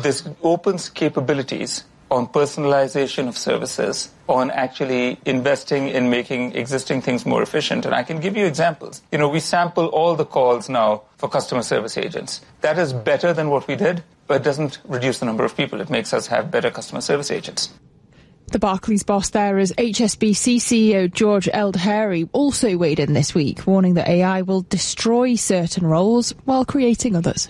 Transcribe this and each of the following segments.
this opens capabilities on personalization of services, on actually investing in making existing things more efficient. And I can give you examples. We sample all the calls now for customer service agents. That is better than what we did, but it doesn't reduce the number of people. It makes us have better customer service agents. The Barclays boss there is HSBC CEO George Eldhary, also weighed in this week, warning that AI will destroy certain roles while creating others.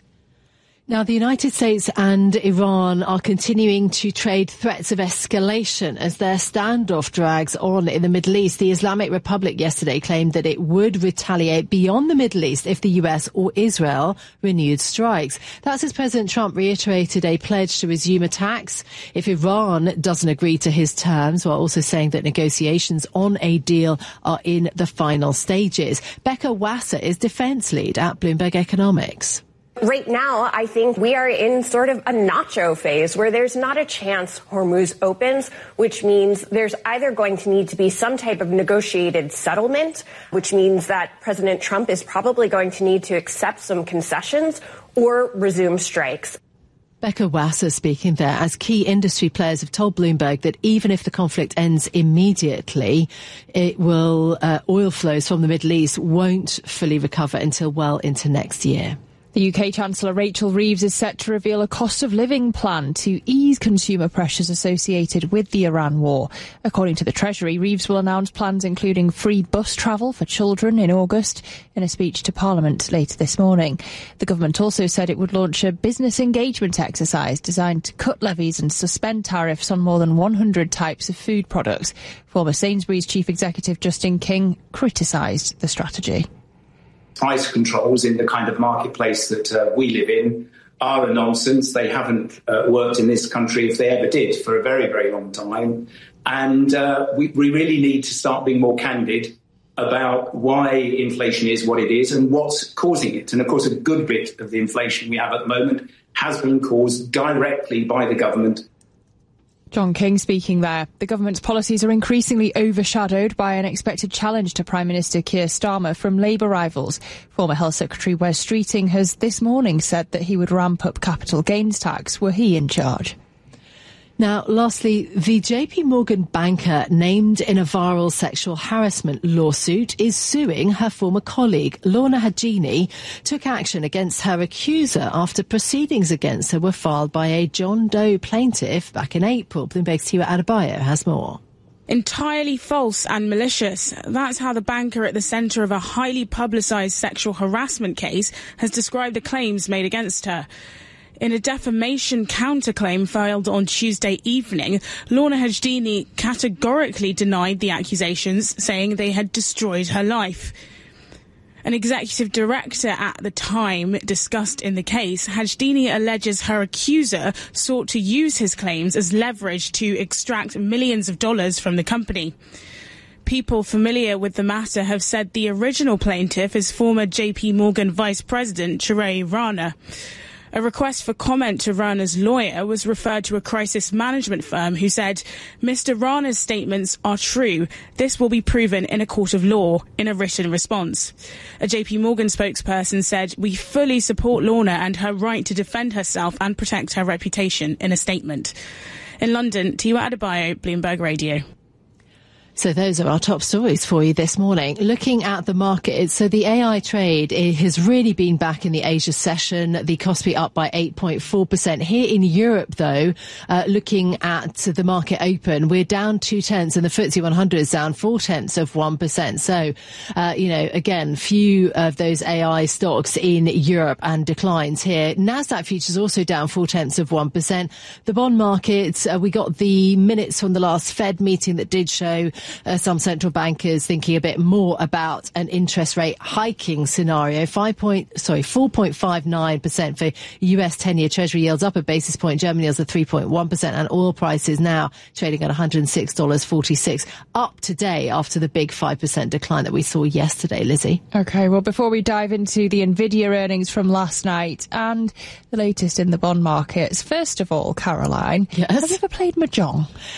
Now, the United States and Iran are continuing to trade threats of escalation as their standoff drags on in the Middle East. The Islamic Republic yesterday claimed that it would retaliate beyond the Middle East if the US or Israel renewed strikes. That's as President Trump reiterated a pledge to resume attacks if Iran doesn't agree to his terms, while also saying that negotiations on a deal are in the final stages. Becca Wasser is defense lead at Bloomberg Economics. Right now, I think we are in sort of a nacho phase where there's not a chance Hormuz opens, which means there's either going to need to be some type of negotiated settlement, which means that President Trump is probably going to need to accept some concessions or resume strikes. Becca Wasser speaking there, as key industry players have told Bloomberg that even if the conflict ends immediately, it will oil flows from the Middle East won't fully recover until well into next year. The UK Chancellor Rachel Reeves is set to reveal a cost of living plan to ease consumer pressures associated with the Iran war. According to the Treasury, Reeves will announce plans including free bus travel for children in August in a speech to Parliament later this morning. The government also said it would launch a business engagement exercise designed to cut levies and suspend tariffs on more than 100 types of food products. Former Sainsbury's Chief Executive Justin King criticised the strategy. Price controls in the kind of marketplace that we live in are a nonsense. They haven't worked in this country, if they ever did, for a very, very long time. And we really need to start being more candid about why inflation is what it is and what's causing it. And, of course, a good bit of the inflation we have at the moment has been caused directly by the government. John King speaking there. The government's policies are increasingly overshadowed by an expected challenge to Prime Minister Keir Starmer from Labour rivals. Former Health Secretary Wes Streeting has this morning said that he would ramp up capital gains tax were he in charge. Now, lastly, the JP Morgan banker named in a viral sexual harassment lawsuit is suing her former colleague. Lorna Hajini took action against her accuser after proceedings against her were filed by a John Doe plaintiff back in April. Bloomberg's Tiwa Adebayo has more. Entirely false and malicious. That's how the banker at the centre of a highly publicised sexual harassment case has described the claims made against her. In a defamation counterclaim filed on Tuesday evening, Lorna Hajini categorically denied the accusations, saying they had destroyed her life. An executive director at the time discussed in the case, Hajini alleges her accuser sought to use his claims as leverage to extract millions of dollars from the company. People familiar with the matter have said the original plaintiff is former JP Morgan Vice President Chirag Rana. A request for comment to Rana's lawyer was referred to a crisis management firm who said, Mr. Rana's statements are true. This will be proven in a court of law in a written response. A JP Morgan spokesperson said, we fully support Lorna and her right to defend herself and protect her reputation in a statement. In London, Tiwa Adebayo, Bloomberg Radio. So those are our top stories for you this morning. Looking at the market, so the AI trade has really been back in the Asia session. The Kospi up by 8.4%. Here in Europe, though, looking at the market open, we're down 0.2 and the FTSE 100 is down 0.4%. So, again, few of those AI stocks in Europe and declines here. Nasdaq futures also down 0.4%. The bond markets, we got the minutes from the last Fed meeting that did show some central bankers thinking a bit more about an interest rate hiking scenario. 4.59% for US 10-year Treasury yields, up a basis point. German yields are 3.1%, and oil prices now trading at $106.46, up today after the big 5% decline that we saw yesterday. Lizzie. OK, well, before we dive into the Nvidia earnings from last night and the latest in the bond markets, first of all, Caroline, yes, have you ever played Mahjong?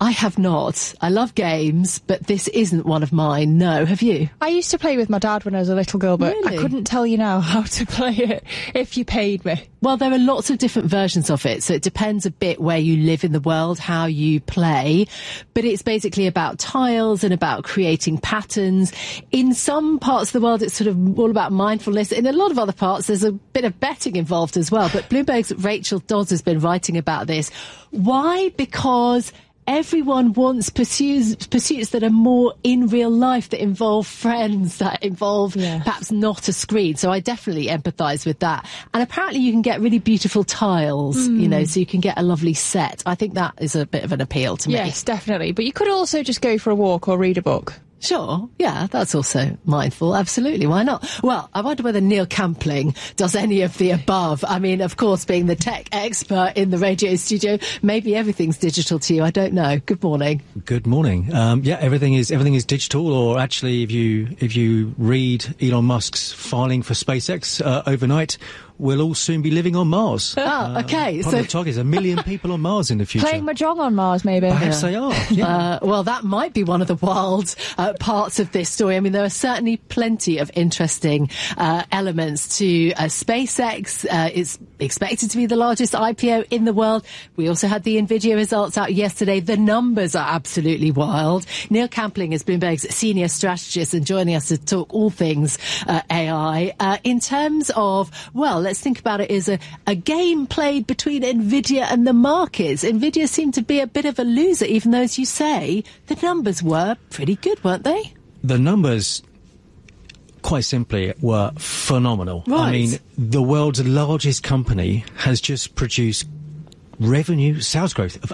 I have not. I love games, but this isn't one of mine. No, have you? I used to play with my dad when I was a little girl, but Really? I couldn't tell you now how to play it if you paid me. Well, there are lots of different versions of it, so it depends a bit where you live in the world, how you play. But it's basically about tiles and about creating patterns. In some parts of the world, it's sort of all about mindfulness. In a lot of other parts, there's a bit of betting involved as well. But Bloomberg's Rachel Dodds has been writing about this. Why? Because everyone wants pursuits that are more in real life, that involve friends, that involve perhaps not a screen. So I definitely empathise with that. And apparently you can get really beautiful tiles, you know, so you can get a lovely set. I think that is a bit of an appeal to me. Yes, definitely. But you could also just go for a walk or read a book. Sure, yeah, that's also mindful. Absolutely, why not? Well, I wonder whether Neil Campling does any of the above. I mean, of course, being the tech expert in the radio studio, maybe everything's digital to you. I don't know. Good morning. Good morning. Yeah, everything is digital. Or actually, if you read Elon Musk's filing for SpaceX overnight, we'll all soon be living on Mars. Oh, okay. Part of the target is 1 million people on Mars in the future. Playing Mahjong on Mars, maybe. Perhaps they are. Yeah. Well, that might be one of the wild parts of this story. I mean, there are certainly plenty of interesting elements to SpaceX. It's expected to be the largest IPO in the world. We also had the NVIDIA results out yesterday. The numbers are absolutely wild. Neil Campling is Bloomberg's senior strategist and joining us to talk all things AI. In terms of, well, let's think about it as a game played between NVIDIA and the markets. NVIDIA seemed to be a bit of a loser, even though, as you say, the numbers were pretty good, weren't they? The numbers, quite simply, were phenomenal. Right. I mean, the world's largest company has just produced revenue sales growth of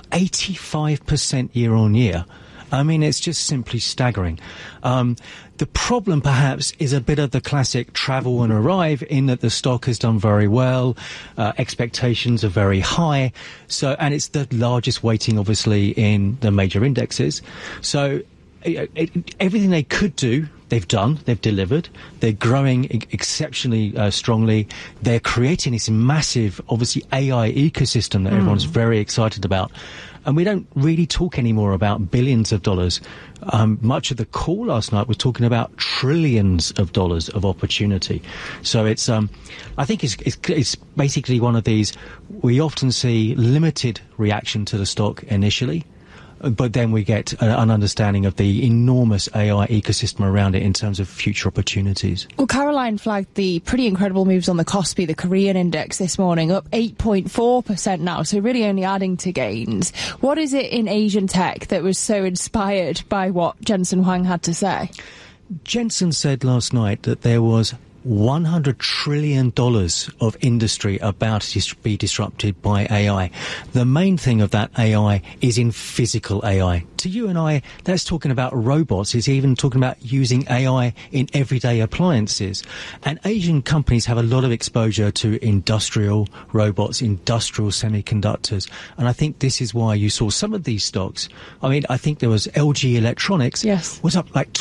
85% year on year. I mean, it's just simply staggering. The problem, perhaps, is a bit of the classic travel and arrive, in that the stock has done very well, expectations are very high, and it's the largest weighting, obviously, in the major indexes. So everything they could do, they've done, they've delivered. They're growing exceptionally strongly. They're creating this massive, obviously, AI ecosystem that everyone's very excited about. And we don't really talk anymore about billions of dollars. Much of the call last night was talking about trillions of dollars of opportunity. So it's, I think it's basically one of these, we often see limited reaction to the stock initially, but then we get an understanding of the enormous AI ecosystem around it in terms of future opportunities. Well, Caroline flagged the pretty incredible moves on the Kospi, the Korean index, this morning, up 8.4% now, so really only adding to gains. What is it in Asian tech that was so inspired by what Jensen Huang had to say? Jensen said last night that there was $100 trillion of industry about to be disrupted by AI. The main thing of that AI is in physical AI. To you and I, that's talking about robots. It's even talking about using AI in everyday appliances. And Asian companies have a lot of exposure to industrial robots, industrial semiconductors. And I think this is why you saw some of these stocks. I mean, I think there was LG Electronics was up like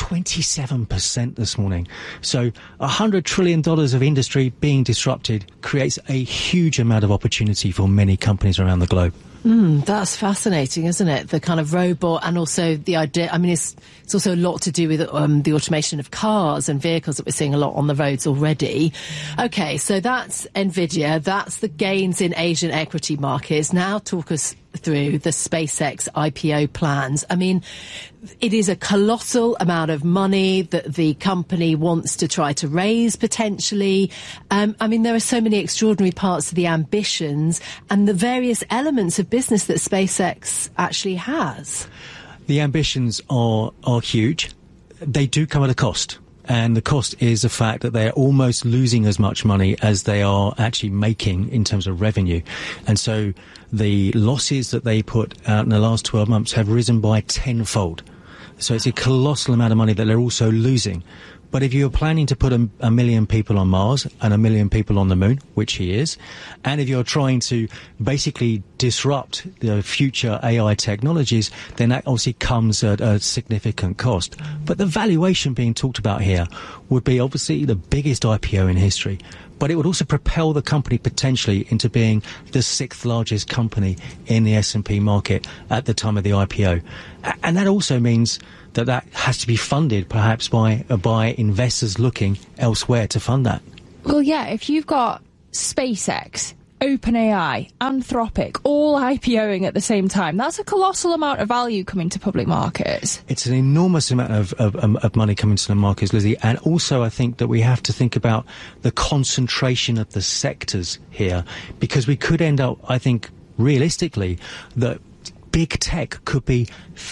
27% this morning. So $100 trillion of industry being disrupted creates a huge amount of opportunity for many companies around the globe. That's fascinating, isn't it? The kind of robot, and also the idea. I mean, it's also a lot to do with the automation of cars and vehicles that we're seeing a lot on the roads already. Okay, so that's NVIDIA. That's the gains in Asian equity markets. Now talk us through the SpaceX IPO plans. I mean, it is a colossal amount of money that the company wants to try to raise, potentially. I mean, there are so many extraordinary parts to the ambitions and the various elements of business that SpaceX actually has. The ambitions are huge. They do come at a cost. And the cost is the fact that they're almost losing as much money as they are actually making in terms of revenue. And so the losses that they put out in the last 12 months have risen by tenfold. So it's a colossal amount of money that they're also losing. But if you're planning to put a million people on Mars and 1 million people on the moon, which he is, and if you're trying to basically disrupt the future AI technologies, then that obviously comes at a significant cost. But the valuation being talked about here would be obviously the biggest IPO in history, but it would also propel the company potentially into being the 6th largest company in the S&P market at the time of the IPO. And that also means that has to be funded perhaps by investors looking elsewhere to fund that. Well, yeah, if you've got SpaceX, OpenAI, Anthropic, all IPOing at the same time, that's a colossal amount of value coming to public markets. It's an enormous amount of money coming to the markets, Lizzie. And also I think that we have to think about the concentration of the sectors here, because we could end up, I think, realistically, that big tech could be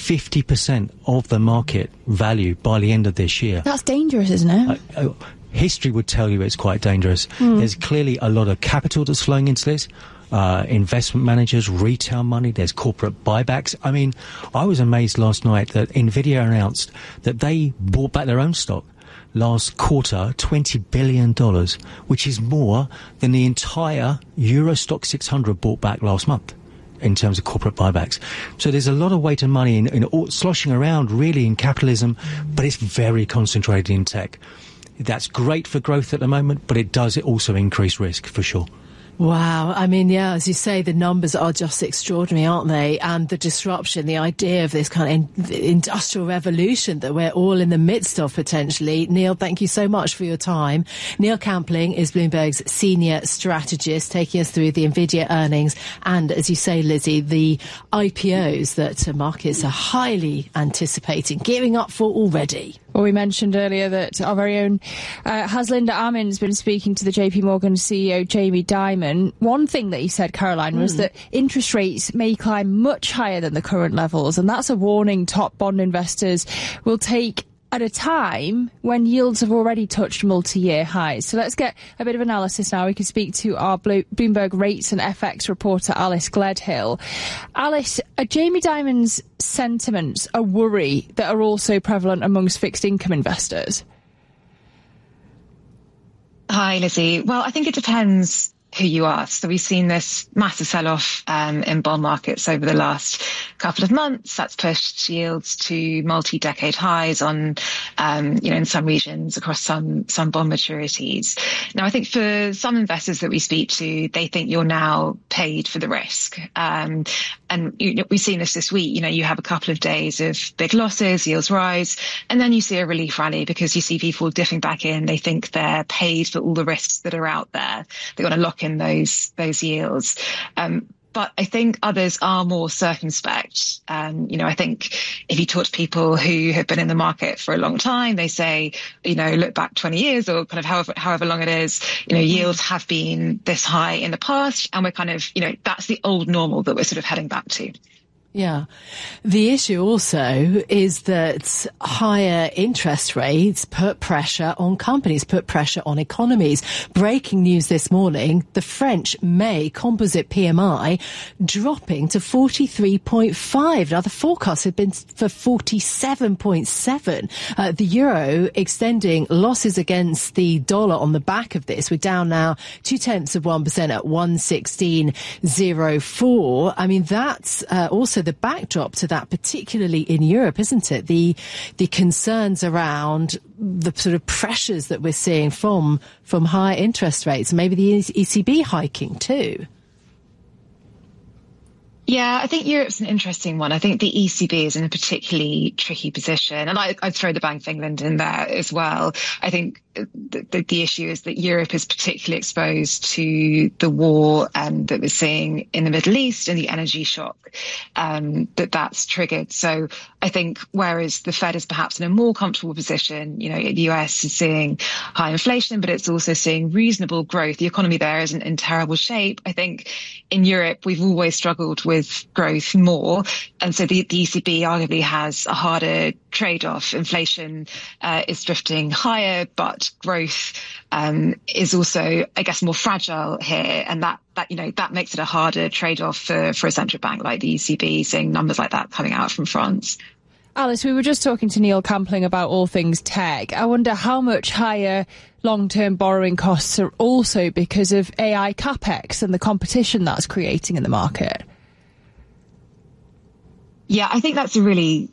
50% of the market value by the end of this year. That's dangerous, isn't it? History would tell you it's quite dangerous. There's clearly a lot of capital that's flowing into this. Investment managers, retail money, there's corporate buybacks. I mean, I was amazed last night that NVIDIA announced that they bought back their own stock last quarter, $20 billion, which is more than the entire Euro Stock 600 bought back last month in terms of corporate buybacks. So there's a lot of weight of money in sloshing around really in capitalism, but it's very concentrated in tech. That's great for growth at the moment, but it does also increase risk for sure. Wow. I mean, yeah, as you say, the numbers are just extraordinary, aren't they? And the disruption, the idea of this kind of industrial revolution that we're all in the midst of potentially. Neil, thank you so much for your time. Neil Campling is Bloomberg's senior strategist, taking us through the NVIDIA earnings and, as you say, Lizzie, the IPOs that markets are highly anticipating, gearing up for already. Well, we mentioned earlier that our very own Haslinda Amin's been speaking to the JP Morgan CEO, Jamie Dimon. One thing that he said, Caroline, was that interest rates may climb much higher than the current levels, and that's a warning top bond investors will take at a time when yields have already touched multi-year highs. So let's get a bit of analysis now. We can speak to our Bloomberg rates and FX reporter, Alice Gledhill. Alice, are Jamie Dimon's sentiments a worry that are also prevalent amongst fixed income investors? Hi, Lizzie. Well, I think it depends who you ask. So we've seen this massive sell-off in bond markets over the last couple of months. That's pushed yields to multi-decade highs on, in some regions across some bond maturities. Now, I think for some investors that we speak to, they think you're now paid for the risk. And we've seen this week. You have a couple of days of big losses, yields rise, and then you see a relief rally because you see people dipping back in. They think they're paid for all the risks that are out there. They want to lock in those yields. But I think others are more circumspect. I think if you talk to people who have been in the market for a long time, they say, look back 20 years or kind of however long it is, yields have been this high in the past. And we're kind of, that's the old normal that we're sort of heading back to. Yeah. The issue also is that higher interest rates put pressure on companies, put pressure on economies. Breaking news this morning, the French May composite PMI dropping to 43.5. Now, the forecast had been for 47.7. The euro extending losses against the dollar on the back of this. We're down now 0.2% at 116.04. I mean, that's also the backdrop to that, particularly in Europe, isn't it? The concerns around the sort of pressures that we're seeing from higher interest rates, maybe the ECB hiking too. Yeah, I think Europe's an interesting one. I think the ECB is in a particularly tricky position. And I'd throw the Bank of England in there as well. I think the issue is that Europe is particularly exposed to the war that we're seeing in the Middle East and the energy shock that's triggered. So I think whereas the Fed is perhaps in a more comfortable position, the US is seeing high inflation, but it's also seeing reasonable growth. The economy there isn't in terrible shape. I think in Europe, we've always struggled with growth more. And so the ECB arguably has a harder trade-off. Inflation is drifting higher, but growth is also, I guess, more fragile here. And that makes it a harder trade-off for a central bank like the ECB, seeing numbers like that coming out from France. Alice, we were just talking to Neil Campling about all things tech. I wonder how much higher long-term borrowing costs are also because of AI capex and the competition that's creating in the market. Yeah, I think that's a really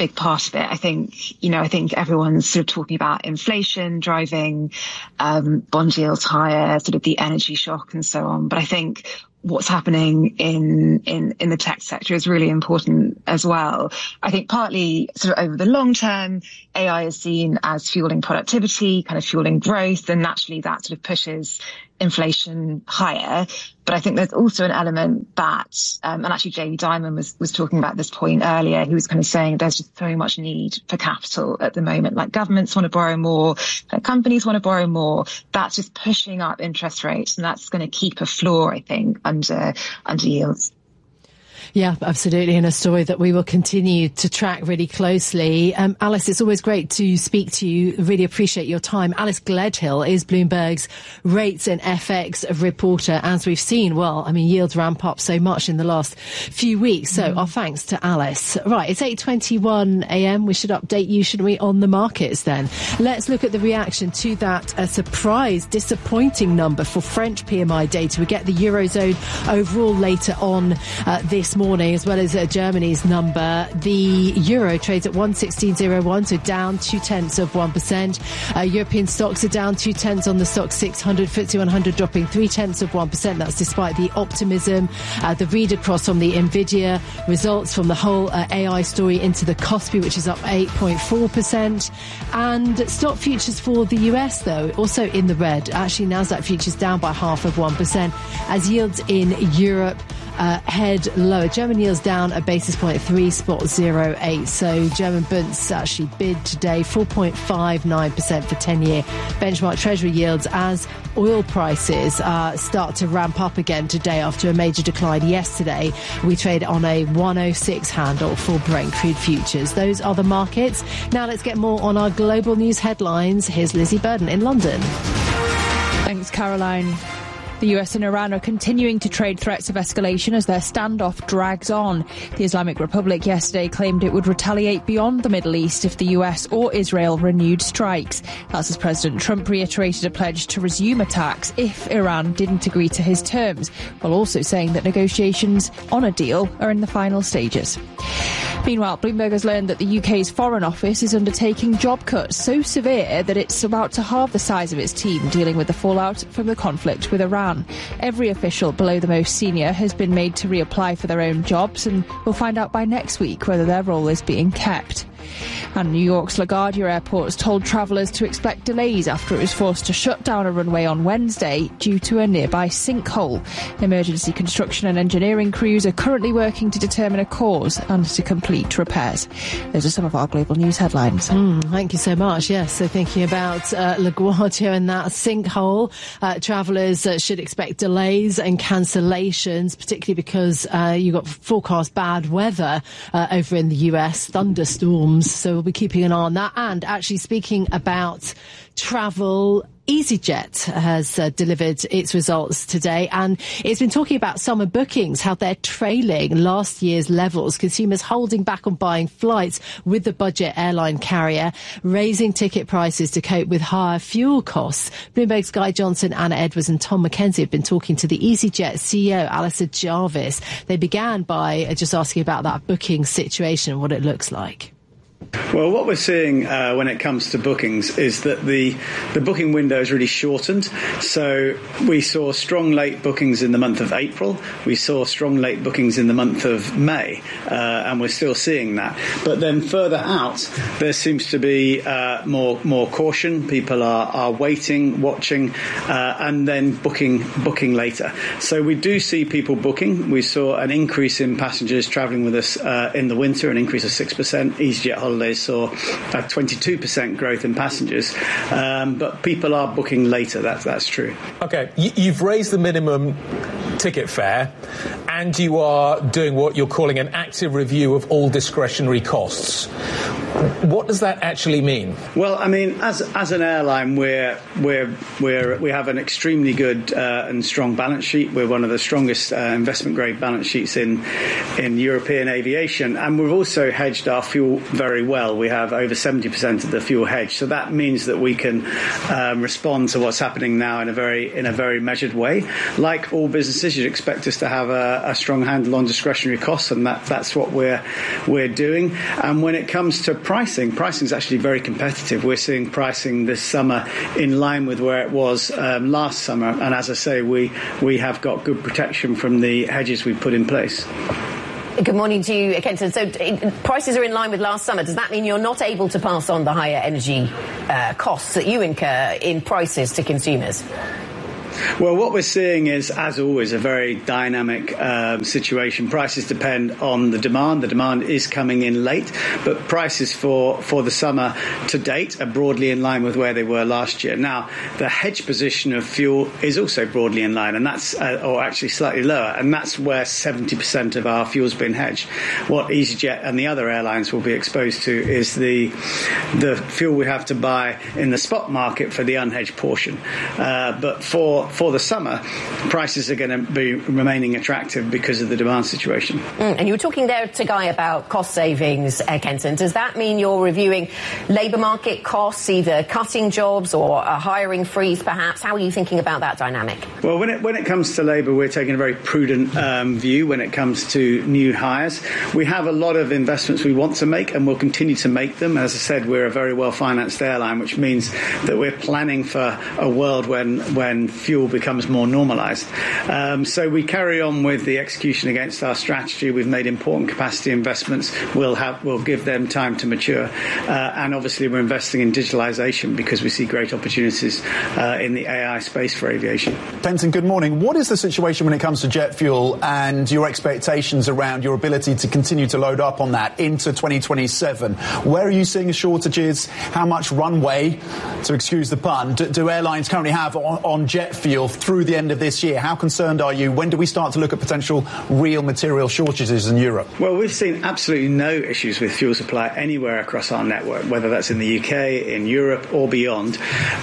big part of it. I think everyone's sort of talking about inflation driving bond yields higher, sort of the energy shock and so on. But I think what's happening in the tech sector is really important as well. I think partly sort of over the long term, AI is seen as fueling productivity, kind of fueling growth, and naturally that sort of pushes inflation higher. But I think there's also an element that, and actually Jamie Dimon was talking about this point earlier. He was kind of saying there's just so much need for capital at the moment. Like governments want to borrow more, companies want to borrow more. That's just pushing up interest rates, and that's going to keep a floor, I think, under yields. Yeah, absolutely. And a story that we will continue to track really closely. Alice, it's always great to speak to you. Really appreciate your time. Alice Gledhill is Bloomberg's rates and FX reporter. As we've seen, yields ramp up so much in the last few weeks. So our thanks to Alice. Right, it's 8:21 a.m. We should update you, shouldn't we, on the markets then? Let's look at the reaction to that surprise, disappointing number for French PMI data. We get the Eurozone overall later on this morning, as well as Germany's number. The euro trades at 116.01, so down 0.2%. European stocks are down 0.2 on the stock 600, FTSE 100 dropping 0.3%. That's despite the optimism, the read across from the Nvidia results, from the whole AI story into the Kospi, which is up 8.4%. And stock futures for the US, though, also in the red. Actually, Nasdaq futures down by 0.5%, as yields in Europe head lower. German yields down a basis point, 3.08. So German Bunds actually bid today 4.59% for 10-year benchmark treasury yields, as oil prices start to ramp up again today after a major decline yesterday. We trade on a 106 handle for Brent crude futures. Those are the markets. Now let's get more on our global news headlines. Here's Lizzie Burden in London. Thanks, Caroline. The US and Iran are continuing to trade threats of escalation as their standoff drags on. The Islamic Republic yesterday claimed it would retaliate beyond the Middle East if the US or Israel renewed strikes. That's as President Trump reiterated a pledge to resume attacks if Iran didn't agree to his terms, while also saying that negotiations on a deal are in the final stages. Meanwhile, Bloomberg has learned that the UK's Foreign Office is undertaking job cuts so severe that it's about to halve the size of its team dealing with the fallout from the conflict with Iran. Every official below the most senior has been made to reapply for their own jobs, and we'll find out by next week whether their role is being kept. And New York's LaGuardia Airport has told travellers to expect delays after it was forced to shut down a runway on Wednesday due to a nearby sinkhole. Emergency construction and engineering crews are currently working to determine a cause and to complete repairs. Those are some of our global news headlines. Thank you so much. Yes, so thinking about LaGuardia and that sinkhole, travellers should expect delays and cancellations, particularly because you've got forecast bad weather over in the US, thunderstorms. So we'll be keeping an eye on that. And actually, speaking about travel, EasyJet has delivered its results today, and it's been talking about summer bookings, how they're trailing last year's levels. Consumers holding back on buying flights with the budget airline carrier, raising ticket prices to cope with higher fuel costs. Bloomberg's Guy Johnson, Anna Edwards and Tom Mackenzie have been talking to the EasyJet CEO, Alistair Jarvis. They began by just asking about that booking situation and what it looks like. Well, what we're seeing when it comes to bookings is that the booking window is really shortened. So we saw strong late bookings in the month of April. We saw strong late bookings in the month of May, and we're still seeing that. But then further out, there seems to be more caution. People are waiting, watching, and then booking later. So we do see people booking. We saw an increase in passengers travelling with us in the winter, an increase of 6%. EasyJet Holidays saw a 22% growth in passengers, but people are booking later. That's true. Okay, you've raised the minimum ticket fare, and you are doing what you're calling an active review of all discretionary costs. What does that actually mean? Well, I mean, as an airline, we have an extremely good and strong balance sheet. We're one of the strongest investment grade balance sheets in European aviation, and we've also hedged our fuel very well. We have over 70% of the fuel hedged, so that means that we can respond to what's happening now in a very measured way. Like all businesses, you'd expect us to have a strong handle on discretionary costs, and that's what we're doing. And when it comes to pricing is actually very competitive. We're seeing pricing this summer in line with where it was last summer, and as I say, we have got good protection from the hedges we've put in place. Good morning to you, Kenton. So prices are in line with last summer. Does that mean you're not able to pass on the higher energy costs that you incur in prices to consumers? Well, what we're seeing is, as always, a very dynamic situation. Prices depend on the demand. The demand is coming in late, but prices for the summer to date are broadly in line with where they were last year. Now, the hedge position of fuel is also broadly in line, and that's, or actually slightly lower, and that's where 70% of our fuel's been hedged. What EasyJet and the other airlines will be exposed to is the fuel we have to buy in the spot market for the unhedged portion. But for the summer, prices are going to be remaining attractive because of the demand situation. And you were talking there to Guy about cost savings, Kenton. Does that mean you're reviewing labour market costs, either cutting jobs or a hiring freeze, perhaps? How are you thinking about that dynamic? Well, when it comes to labour, we're taking a very prudent view when it comes to new hires. We have a lot of investments we want to make, and we'll continue to make them. As I said, we're a very well-financed airline, which means that we're planning for a world when fuel becomes more normalised. So we carry on with the execution against our strategy. We've made important capacity investments. We'll give them time to mature. And obviously we're investing in digitalisation because we see great opportunities in the AI space for aviation. Kenton, good morning. What is the situation when it comes to jet fuel and your expectations around your ability to continue to load up on that into 2027? Where are you seeing shortages? How much runway, to excuse the pun, do airlines currently have on jet fuel through the end of this year? How concerned are you? When do we start to look at potential real material shortages in Europe? Well, we've seen absolutely no issues with fuel supply anywhere across our network, whether that's in the UK, in Europe or beyond.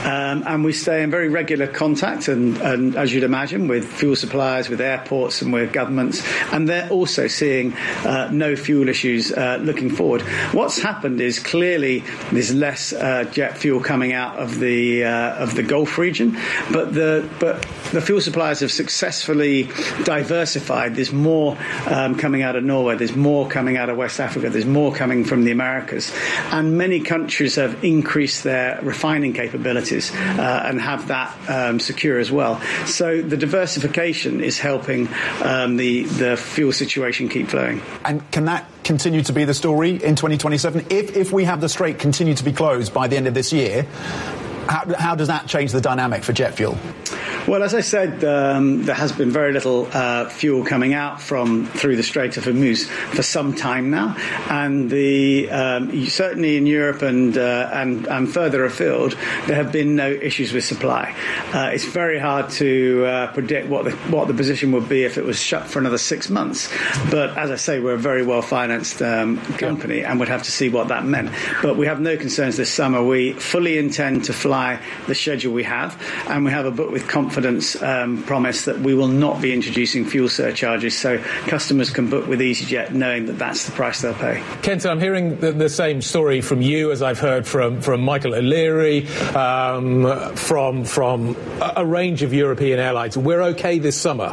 And we stay in very regular contact and as you'd imagine, with fuel suppliers, with airports and with governments. And they're also seeing no fuel issues looking forward. What's happened is clearly there's less jet fuel coming out of the Gulf region, but the fuel suppliers have successfully diversified. There's more coming out of Norway, there's more coming out of West Africa, there's more coming from the Americas. And many countries have increased their refining capabilities and have that secure as well. So the diversification is helping the fuel situation keep flowing. And can that continue to be the story in 2027? If we have the Strait continue to be closed by the end of this year, how does that change the dynamic for jet fuel? Well, as I said, there has been very little fuel coming out through the Strait of Hormuz for some time now, and certainly in Europe and further afield, there have been no issues with supply. It's very hard to predict what the position would be if it was shut for another 6 months. But as I say, we're a very well financed company, and would have to see what that meant. But we have no concerns this summer. We fully intend to fly the schedule we have, and we have a book with confidence promise that we will not be introducing fuel surcharges, so customers can book with EasyJet knowing that that's the price they'll pay. Kenton, I'm hearing the same story from you as I've heard from Michael O'Leary, from a range of European airlines. We're okay this summer.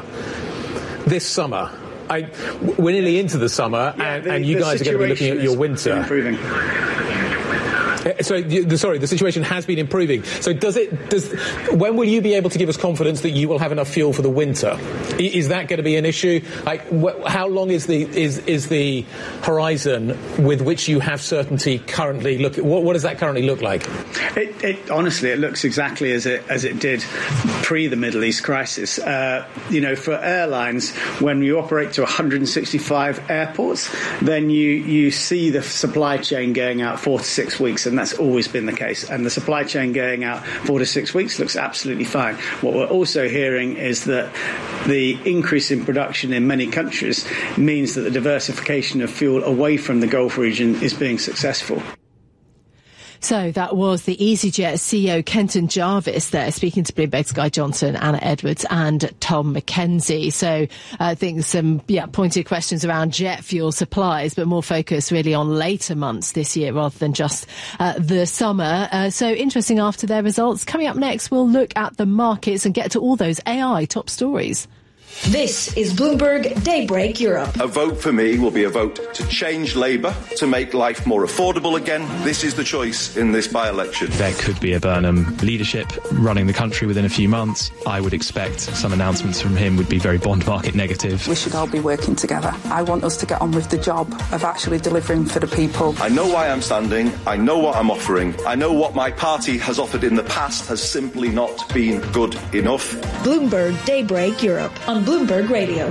We're nearly into the summer, and you guys are going to be looking at your winter. Improving. So, the situation has been improving. So when will you be able to give us confidence that you will have enough fuel for the winter? Is that going to be an issue? How long is the horizon with which you have certainty currently? What does that currently look like? Honestly, it looks exactly as it did pre the Middle East crisis. For airlines, when you operate to 165 airports, then you see the supply chain going out 4 to 6 weeks, and that's always been the case. And the supply chain going out 4 to 6 weeks looks absolutely fine. What we're also hearing is that the increase in production in many countries means that the diversification of fuel away from the Gulf region is being successful. So that was the EasyJet CEO Kenton Jarvis there speaking to Bloomberg's Guy Johnson, Anna Edwards and Tom McKenzie. So I think some pointed questions around jet fuel supplies, but more focus really on later months this year rather than just the summer. So interesting after their results. Coming up next, we'll look at the markets and get to all those AI top stories. This is Bloomberg Daybreak Europe. A vote for me will be a vote to change Labour, to make life more affordable again. This is the choice in this by-election. There could be a Burnham leadership running the country within a few months. I would expect some announcements from him would be very bond market negative. We should all be working together. I want us to get on with the job of actually delivering for the people. I know why I'm standing. I know what I'm offering. I know what my party has offered in the past has simply not been good enough. Bloomberg Daybreak Europe on Bloomberg Radio.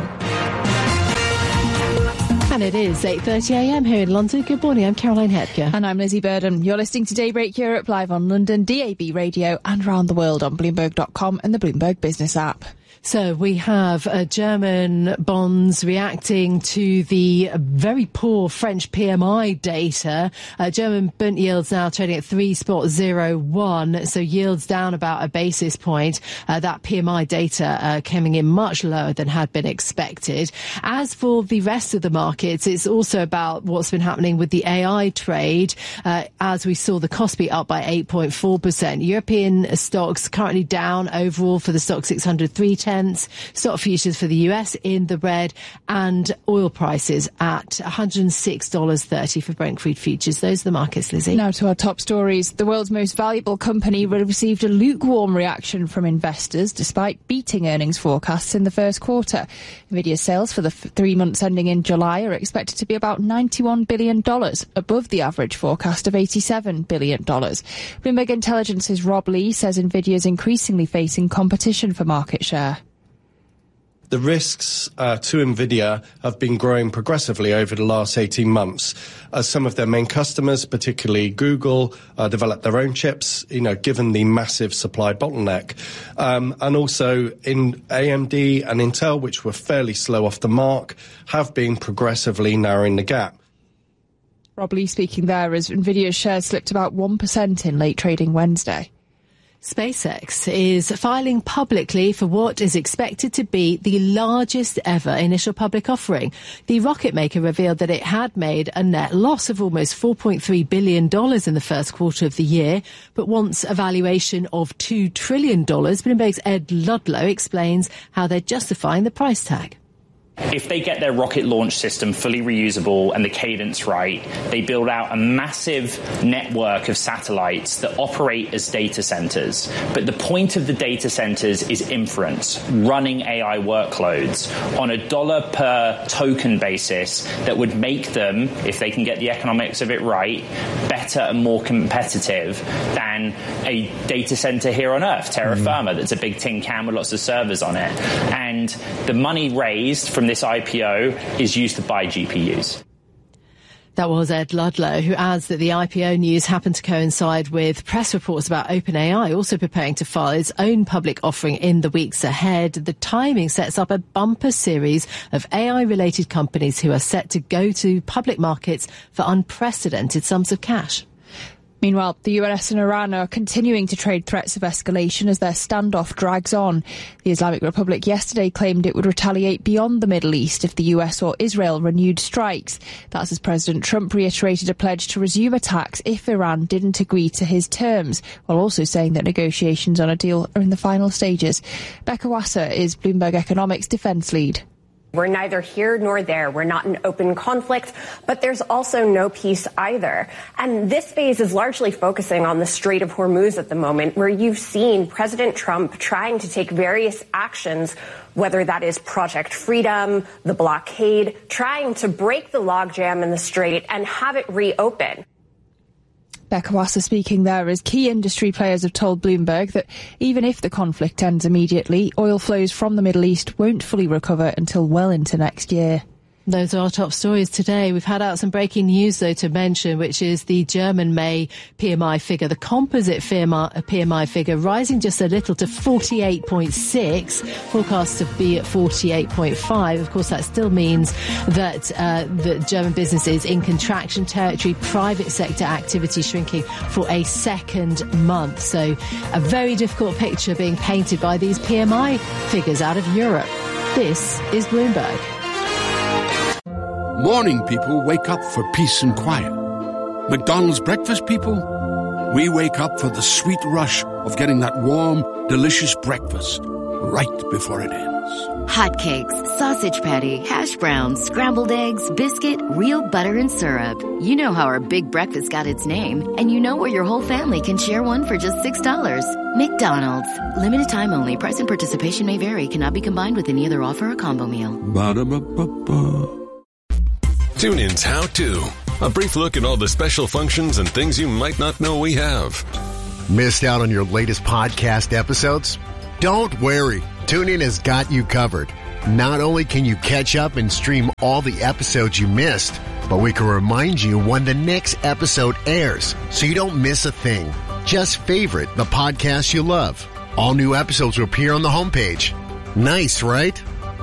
And it is 8:30am here in London. Good morning, I'm Caroline Hetker. And I'm Lizzie Burden. You're listening to Daybreak Europe live on London, DAB Radio and around the world on Bloomberg.com and the Bloomberg Business app. So we have German bonds reacting to the very poor French PMI data. German Bund yields now trading at 3.01, so yields down about a basis point. That PMI data coming in much lower than had been expected. As for the rest of the markets, it's also about what's been happening with the AI trade. As we saw the Kospi up by 8.4%. European stocks currently down overall for the stock 600, 310. Stock futures for the US in the red, and oil prices at $106.30 for Brent crude futures. Those are the markets, Lizzie. Now to our top stories. The world's most valuable company received a lukewarm reaction from investors despite beating earnings forecasts in the first quarter. Nvidia's sales for the 3 months ending in July are expected to be about $91 billion, above the average forecast of $87 billion. Bloomberg Intelligence's Rob Lee says Nvidia is increasingly facing competition for market share. The risks to Nvidia have been growing progressively over the last 18 months as some of their main customers, particularly Google, develop their own chips, given the massive supply bottleneck. And also in AMD and Intel, which were fairly slow off the mark, have been progressively narrowing the gap. Rob Lee speaking there as Nvidia's shares slipped about 1% in late trading Wednesday. SpaceX is filing publicly for what is expected to be the largest ever initial public offering. The rocket maker revealed that it had made a net loss of almost $4.3 billion in the first quarter of the year, but wants a valuation of $2 trillion. Bloomberg's Ed Ludlow explains how they're justifying the price tag. If they get their rocket launch system fully reusable and the cadence right, they build out a massive network of satellites that operate as data centers. But the point of the data centers is inference, running AI workloads on a dollar per token basis that would make them, if they can get the economics of it right, better and more competitive than a data center here on Earth, Terra Firma, that's a big tin can with lots of servers on it. And the money raised from this IPO is used to buy GPUs. That was Ed Ludlow, who adds that the IPO news happened to coincide with press reports about OpenAI also preparing to file its own public offering in the weeks ahead. The timing sets up a bumper series of AI-related companies who are set to go to public markets for unprecedented sums of cash. Meanwhile, the US and Iran are continuing to trade threats of escalation as their standoff drags on. The Islamic Republic yesterday claimed it would retaliate beyond the Middle East if the US or Israel renewed strikes. That's as President Trump reiterated a pledge to resume attacks if Iran didn't agree to his terms, while also saying that negotiations on a deal are in the final stages. Becca Wasser is Bloomberg Economics defense lead. We're neither here nor there. We're not in open conflict, but there's also no peace either. And this phase is largely focusing on the Strait of Hormuz at the moment, where you've seen President Trump trying to take various actions, whether that is Project Freedom, the blockade, trying to break the logjam in the strait and have it reopen. Becca Wasser speaking there as key industry players have told Bloomberg that even if the conflict ends immediately, oil flows from the Middle East won't fully recover until well into next year. Those are our top stories today. We've had out some breaking news, though, to mention, which is the German May PMI figure, the composite PMI figure, rising just a little to 48.6, forecast to be at 48.5. Of course, that still means that the German business is in contraction territory, private sector activity shrinking for a second month. So a very difficult picture being painted by these PMI figures out of Europe. This is Bloomberg. Morning people wake up for peace and quiet. McDonald's breakfast people, we wake up for the sweet rush of getting that warm, delicious breakfast right before it ends. Hotcakes, sausage patty, hash browns, scrambled eggs, biscuit, real butter and syrup. You know how our big breakfast got its name, and you know where your whole family can share one for just $6. McDonald's. Limited time only. Price and participation may vary. Cannot be combined with any other offer or combo meal. Ba-da-ba-ba-ba. TuneIn's How To. A brief look at all the special functions and things you might not know we have. Missed out on your latest podcast episodes? Don't worry. TuneIn has got you covered. Not only can you catch up and stream all the episodes you missed, but we can remind you when the next episode airs so you don't miss a thing. Just favorite the podcast you love. All new episodes will appear on the homepage. Nice, right?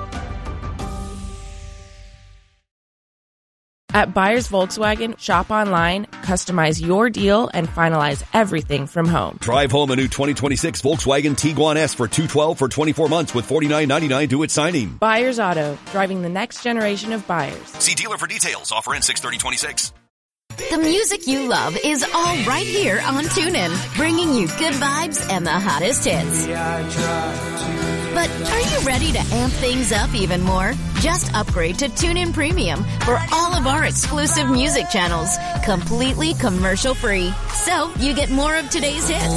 At Buyers Volkswagen, shop online, customize your deal, and finalize everything from home. Drive home a new 2026 Volkswagen Tiguan S for $212 for 24 months with $49.99 due at signing. Buyers Auto, driving the next generation of buyers. See dealer for details. Offer ends 6/30/26. The music you love is all right here on TuneIn, bringing you good vibes and the hottest hits. But are you ready to amp things up even more? Just upgrade to TuneIn Premium for all of our exclusive music channels, completely commercial free. So you get more of today's hits,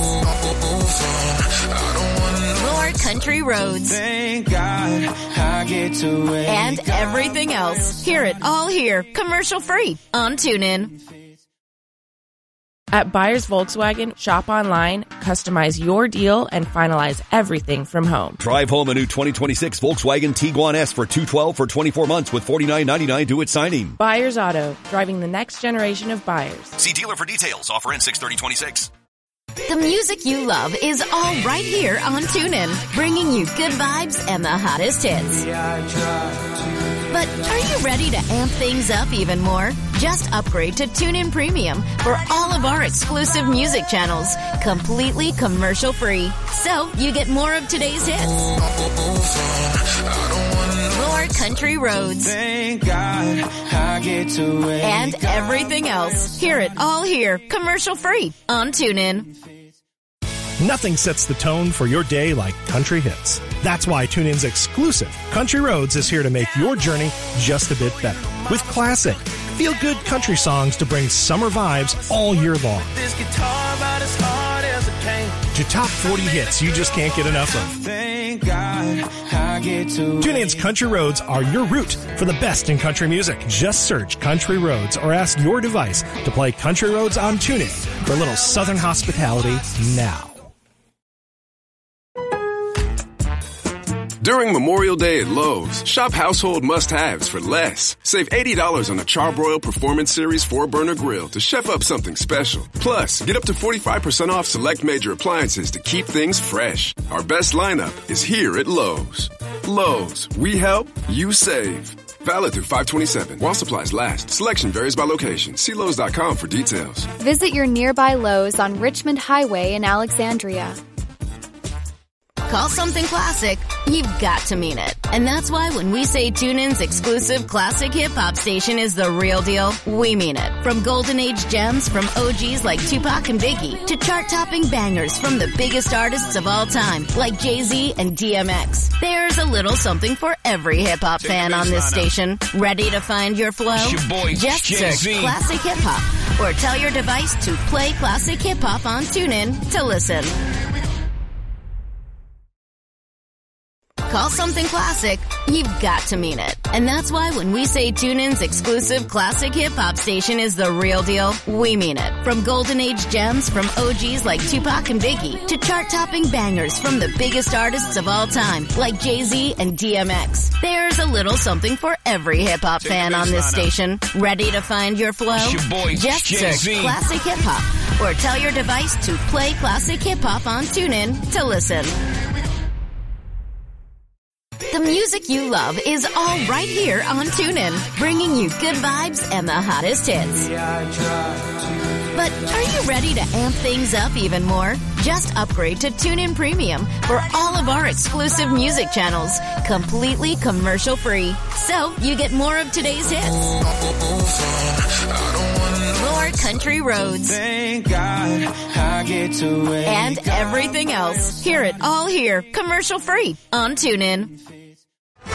more country roads, and everything else. Hear it all here, commercial free on TuneIn. At Buyers Volkswagen, shop online, customize your deal, and finalize everything from home. Drive home a new 2026 Volkswagen Tiguan S for $212 for 24 months with $49.99 due at signing. Buyers Auto, driving the next generation of buyers. See dealer for details. Offer ends 6/30/26. The music you love is all right here on TuneIn, bringing you good vibes and the hottest hits. But are you ready to amp things up even more? Just upgrade to TuneIn Premium for all of our exclusive music channels, completely commercial free. So you get more of today's hits, more country roads, and everything else. Hear it all here, commercial free on TuneIn. Nothing sets the tone for your day like country hits. That's why TuneIn's exclusive Country Roads is here to make your journey just a bit better. With classic, feel-good country songs to bring summer vibes all year long. To top 40 hits you just can't get enough of. TuneIn's Country Roads are your route for the best in country music. Just search Country Roads or ask your device to play Country Roads on TuneIn for a little southern hospitality now. During Memorial Day at Lowe's, shop household must-haves for less. Save $80 on a Charbroil Performance Series 4-burner grill to chef up something special. Plus, get up to 45% off select major appliances to keep things fresh. Our best lineup is here at Lowe's. Lowe's, we help, you save. Valid through 5/27. While supplies last. Selection varies by location. See Lowe's.com for details. Visit your nearby Lowe's on Richmond Highway in Alexandria. Call something classic, you've got to mean it. And that's why when we say TuneIn's exclusive classic hip-hop station is the real deal, we mean it. From golden age gems from OGs like Tupac and Biggie to chart-topping bangers from the biggest artists of all time like Jay-Z and DMX. There's a little something for every hip-hop fan on this station. Ready to find your flow? It's your boy, just Jay-Z. search Classic Hip-Hop or tell your device to play Classic Hip-Hop on TuneIn to listen. Call something classic, you've got to mean it. And that's why when we say TuneIn's exclusive classic hip-hop station is the real deal, we mean it. From golden age gems from OGs like Tupac and Biggie to chart-topping bangers from the biggest artists of all time like Jay-Z and DMX. There's a little something for every hip-hop fan on this station. Ready to find your flow? It's your boy, just Jay-Z. search Classic Hip-Hop or tell your device to play Classic Hip-Hop on TuneIn to listen. The music you love is all right here on TuneIn, bringing you good vibes and the hottest hits. But are you ready to amp things up even more? Just upgrade to TuneIn Premium for all of our exclusive music channels, completely commercial free. So you get more of today's hits, more country roads, and everything else. Hear it all here, commercial free on TuneIn.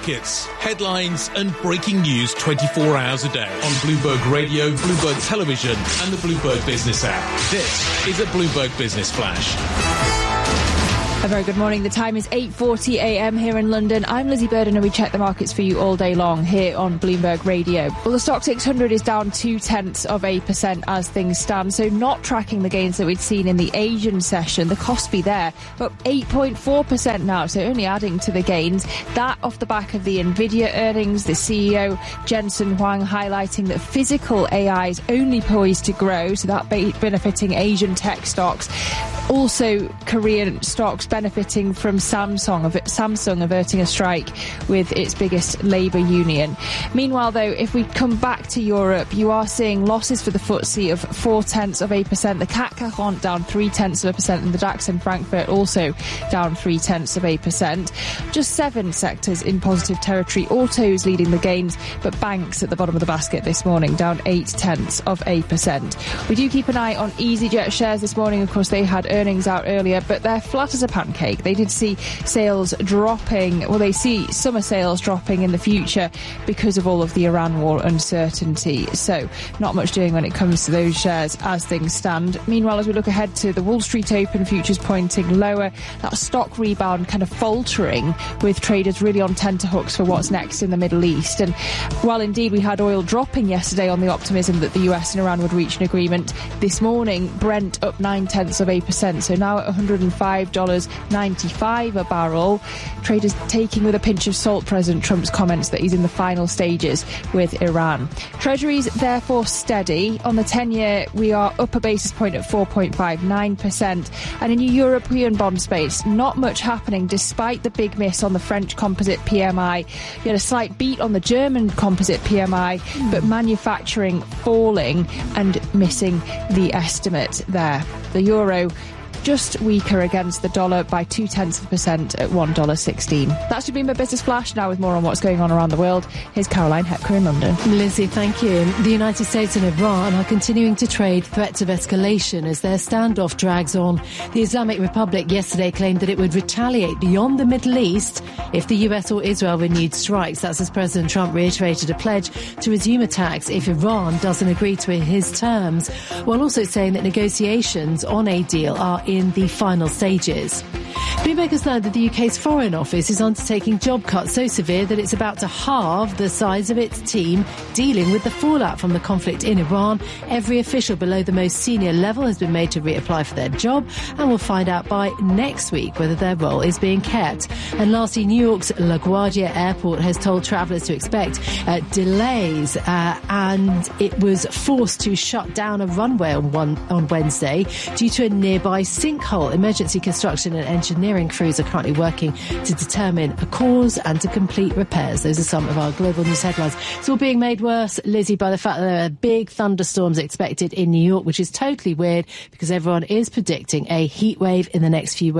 markets, headlines and breaking news 24 hours a day on Bloomberg Radio, Bloomberg Television and the Bloomberg Business app. This is a Bloomberg Business Flash. A very good morning. The time is 8:40 a.m. here in London. I'm Lizzie Burden and we check the markets for you all day long here on Bloomberg Radio. Well, the Stock 600 is down 0.2% as things stand, so not tracking the gains that we'd seen in the Asian session. The Kospi there up 8.4% now, so only adding to the gains. That off the back of the Nvidia earnings, the CEO Jensen Huang highlighting that physical AI is only poised to grow, so that benefiting Asian tech stocks. Also, Korean stocks benefiting from Samsung averting a strike with its biggest labour union. Meanwhile, though, if we come back to Europe, you are seeing losses for the FTSE of 0.4%. The CAC 40 down 0.3%, and the DAX in Frankfurt also down 0.3%. Just 7 sectors in positive territory. Autos leading the gains, but banks at the bottom of the basket this morning, down 0.8%. We do keep an eye on EasyJet shares this morning. Of course, they had earnings out earlier, but they're flat as a pancake. They did see sales dropping. Well, they see summer sales dropping in the future because of all of the Iran war uncertainty. So not much doing when it comes to those shares as things stand. Meanwhile, as we look ahead to the Wall Street Open, futures pointing lower. That stock rebound kind of faltering with traders really on tenterhooks for what's next in the Middle East. And while indeed we had oil dropping yesterday on the optimism that the US and Iran would reach an agreement, this morning Brent up 0.9%. So now at $105.95 a barrel. Traders taking with a pinch of salt President Trump's comments that he's in the final stages with Iran. Treasuries therefore steady. On the 10-year, we are up a basis point at 4.59%. And in European bond space, not much happening despite the big miss on the French composite PMI. You had a slight beat on the German composite PMI, but manufacturing falling and missing the estimate there. The euro just weaker against the dollar by 0.2% at $1.16. That's been my Business Flash. Now with more on what's going on around the world, here's Caroline Hepker in London. Lizzie, thank you. The United States and Iran are continuing to trade threats of escalation as their standoff drags on. The Islamic Republic yesterday claimed that it would retaliate beyond the Middle East if the US or Israel renewed strikes. That's as President Trump reiterated a pledge to resume attacks if Iran doesn't agree to his terms, while also saying that negotiations on a deal are in the final stages. Bloomberg has learned that the UK's Foreign Office is undertaking job cuts so severe that it's about to halve the size of its team dealing with the fallout from the conflict in Iran. Every official below the most senior level has been made to reapply for their job, and we'll find out by next week whether their role is being kept. And lastly, New York's LaGuardia Airport has told travellers to expect delays, and it was forced to shut down a runway on Wednesday due to a nearby sinkhole. Emergency construction and engineering crews are currently working to determine a cause and to complete repairs. Those are some of our global news headlines. It's all being made worse, Lizzie, by the fact that there are big thunderstorms expected in New York, which is totally weird because everyone is predicting a heat wave in the next few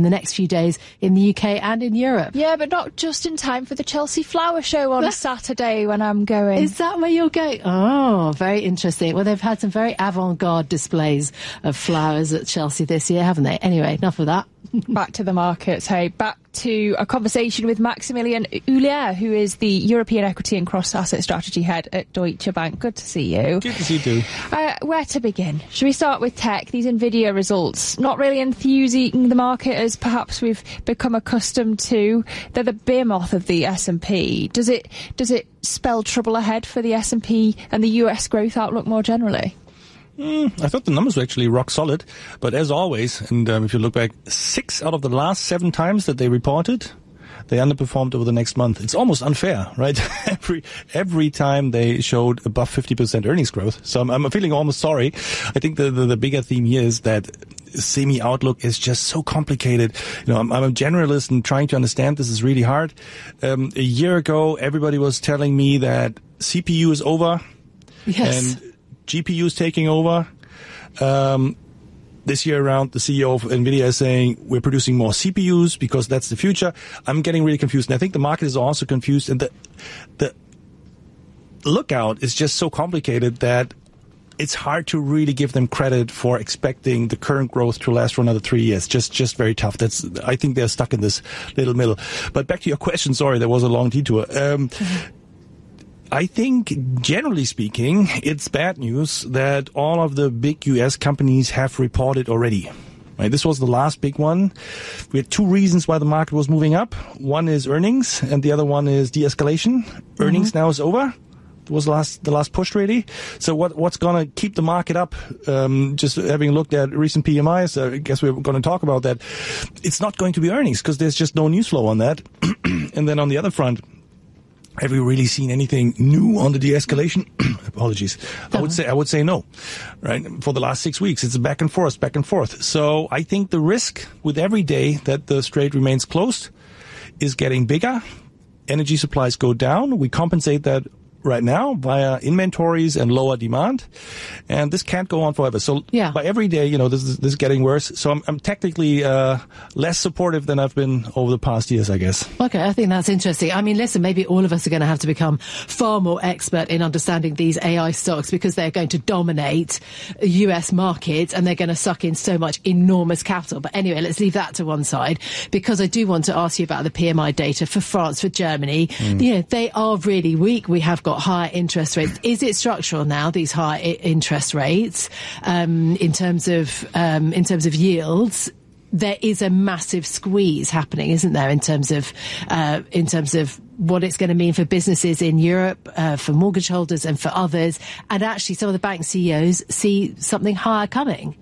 days in the UK and in Europe. Yeah, but not just in time for the Chelsea Flower Show on Saturday when I'm going. Is that where you're going? Oh, very interesting. Well, they've had some very avant-garde displays of flowers at Chelsea this year, haven't they? Anyway, enough of that. Back to the markets. Hey, back to a conversation with Maximilian Hulier, who is the European Equity and Cross-Asset Strategy Head at Deutsche Bank. Good to see you. Good to see you too. Where to begin? Should we start with tech? These Nvidia results, not really enthusing the market as perhaps we've become accustomed to. They're the behemoth of the S&P. Does it spell trouble ahead for the S&P and the US growth outlook more generally? I thought the numbers were actually rock solid, but as always, and if you look back, 6 out of the last 7 times that they reported, they underperformed over the next month. It's almost unfair, right? Every time they showed above 50% earnings growth. So I'm feeling almost sorry. I think the bigger theme here is that semi outlook is just so complicated. You know, I'm a generalist and trying to understand this is really hard. A year ago, everybody was telling me that CPU is over. Yes. And GPU is taking over. This year around, the CEO of NVIDIA is saying we're producing more CPUs because that's the future. I'm getting really confused. And I think the market is also confused. And the lookout is just so complicated that it's hard to really give them credit for expecting the current growth to last for another 3 years. Just very tough. I think they're stuck in this little middle. But back to your question. Sorry, there was a long detour. I think, generally speaking, it's bad news that all of the big U.S. companies have reported already. Right, this was the last big one. We had two reasons why the market was moving up. One is earnings, and the other one is de-escalation. Earnings now is over. It was the last push really. So what's going to keep the market up? Just having looked at recent PMIs, I guess we're going to talk about that. It's not going to be earnings because there's just no news flow on that. And then on the other front, have we really seen anything new on the de-escalation? Apologies. I would say no. Right? For the last 6 weeks, it's back and forth. So I think the risk with every day that the strait remains closed is getting bigger. Energy supplies go down. We compensate that right now via inventories and lower demand, and this can't go on forever. So by every day, this is getting worse. So I'm technically less supportive than I've been over the past years, I guess. Okay, I think that's interesting. I mean, listen, maybe all of us are going to have to become far more expert in understanding these AI stocks because they're going to dominate US markets and they're going to suck in so much enormous capital. But anyway, let's leave that to one side because I do want to ask you about the PMI data for France, for Germany. They are really weak. We have got higher interest rates. Is it structural now, these high interest rates, in terms of yields? There is a massive squeeze happening, isn't there, in terms of what it's going to mean for businesses in Europe, for mortgage holders and for others. And actually, some of the bank CEOs see something higher coming.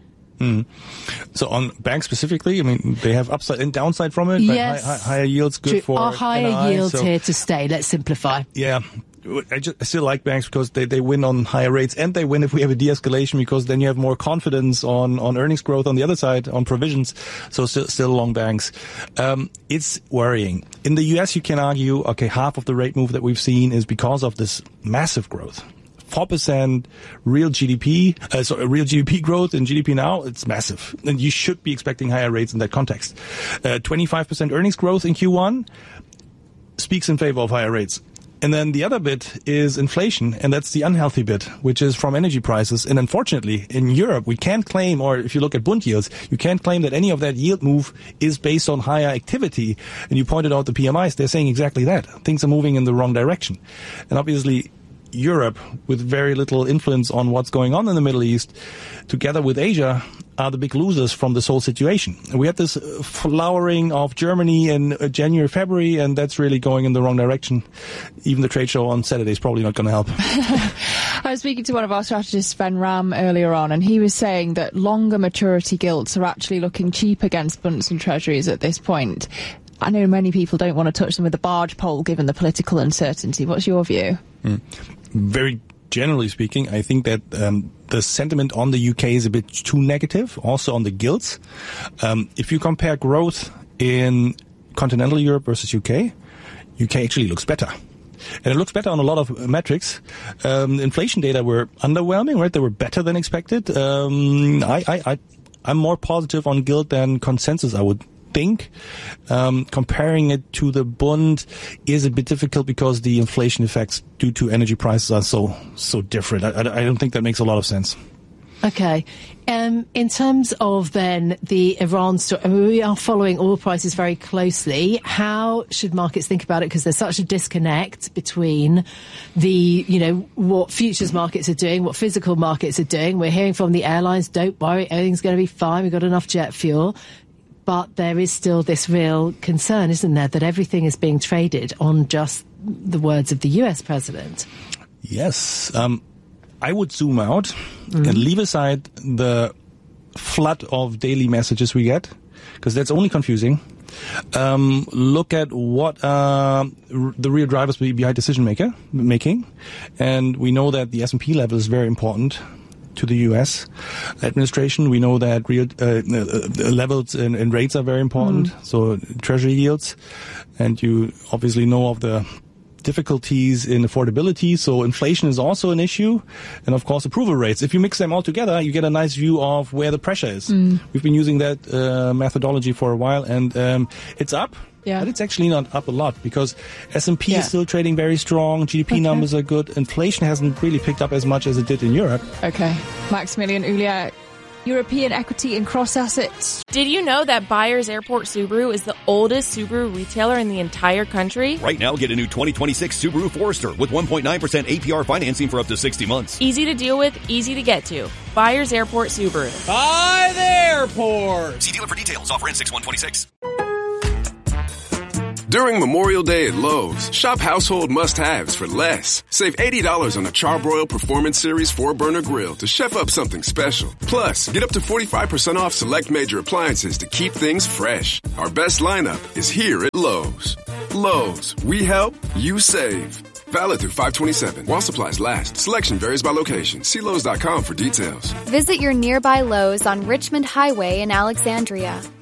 So on banks specifically, I mean, they have upside and downside from it. Yes. Higher yields good for Are higher NII, yields here to stay? Let's simplify. Yeah. I still like banks because they win on higher rates, and they win if we have a de-escalation because then you have more confidence on earnings growth on the other side, on provisions. So still long banks. It's worrying. In the US, you can argue, okay, half of the rate move that we've seen is because of this massive growth. 4% real GDP growth in GDP now, it's massive. And you should be expecting higher rates in that context. 25% earnings growth in Q1 speaks in favor of higher rates. And then the other bit is inflation, and that's the unhealthy bit, which is from energy prices. And unfortunately, in Europe, we can't claim, or if you look at Bund yields, you can't claim that any of that yield move is based on higher activity. And you pointed out the PMIs, they're saying exactly that. Things are moving in the wrong direction. And obviously, Europe, with very little influence on what's going on in the Middle East, together with Asia, are the big losers from this whole situation. We had this flowering of Germany in January, February, and that's really going in the wrong direction. Even the trade show on Saturday is probably not going to help. I was speaking to one of our strategists, Ben Ram, earlier on, and he was saying that longer maturity gilts are actually looking cheap against bunds and treasuries at this point. I know many people don't want to touch them with a barge pole given the political uncertainty. What's your view? Very generally speaking, I think that the sentiment on the UK is a bit too negative, also on the gilts. If you compare growth in continental Europe versus UK actually looks better. And it looks better on a lot of metrics. Inflation data were underwhelming, right? They were better than expected. I'm more positive on gilt than consensus, I would think. Comparing it to the Bund is a bit difficult because the inflation effects due to energy prices are so different. I don't think that makes a lot of sense. Okay. In terms of then the Iran story, I mean, we are following oil prices very closely. How should markets think about it? Because there's such a disconnect between what futures markets are doing, what physical markets are doing. We're hearing from the airlines, don't worry, everything's going to be fine. We've got enough jet fuel. But there is still this real concern, isn't there, that everything is being traded on just the words of the US president? Yes. I would zoom out and leave aside the flood of daily messages we get, because that's only confusing. Look at what the real drivers behind decision making. And we know that the S&P level is very important to the U.S. administration. We know that real levels and rates are very important. So treasury yields, and you obviously know of the difficulties in affordability. So inflation is also an issue. And of course, approval rates. If you mix them all together, you get a nice view of where the pressure is. We've been using that methodology for a while, and it's up. Yeah. But it's actually not up a lot because S&P is still trading very strong. GDP numbers are good. Inflation hasn't really picked up as much as it did in Europe. Okay. Maximilian Ullier, European equity and cross assets. Did you know that Byers Airport Subaru is the oldest Subaru retailer in the entire country? Right now, get a new 2026 Subaru Forester with 1.9% APR financing for up to 60 months. Easy to deal with, easy to get to. Byers Airport Subaru. By the airport. See dealer for details. Offer ends 6/126. During Memorial Day at Lowe's, shop household must-haves for less. Save $80 on a Charbroil Performance Series 4-burner grill to chef up something special. Plus, get up to 45% off select major appliances to keep things fresh. Our best lineup is here at Lowe's. Lowe's, we help, you save. Valid through 5/27. While supplies last. Selection varies by location. See Lowe's.com for details. Visit your nearby Lowe's on Richmond Highway in Alexandria.